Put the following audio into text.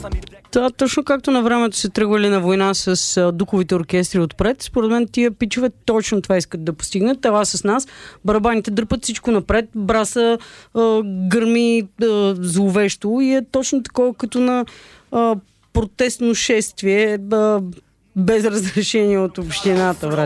Да, точно както на времето се тръгвали на война с духовите оркестри отпред, според мен тия пичове точно това искат да постигнат. Това с нас. Барабаните дърпат всичко напред, браса гърми зловещо и е точно такова като на протестно шествие без разрешение от общината.